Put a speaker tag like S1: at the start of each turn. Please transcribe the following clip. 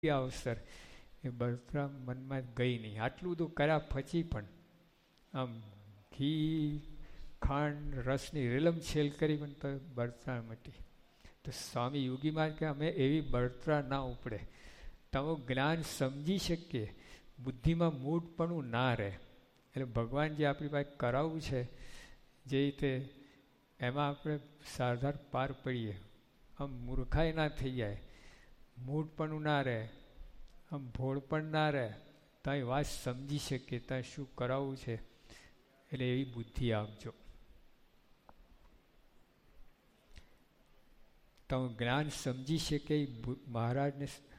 S1: અવસર એ બળતરા મનમાં ગઈ નહીં. આટલું બધું કર્યા પછી પણ આમ ઘી ખાંડ રસની રેલમછેલ કરી પણ તો બળતરા મટી. તો સ્વામી યોગીમાં કે અમે એવી બળતરા ના ઉપડે. તમે જ્ઞાન સમજી શકીએ, બુદ્ધિમાં મૂઢપણું ના રહે. એટલે ભગવાન જે આપણી પાસે કરાવવું છે જે રીતે એમાં આપણે સારધાર પાર પડીએ. આમ મૂર્ખાઈ ના થઈ જાય, મૂઢપણું ના રહે, આમ ભોળપણ ના રહે. ત્યાં વાત સમજી શકીએ ત્યાં શું કરાવવું છે. એટલે એવી બુદ્ધિ આપજો. તમે જ્ઞાન સમજી શકે મહારાજને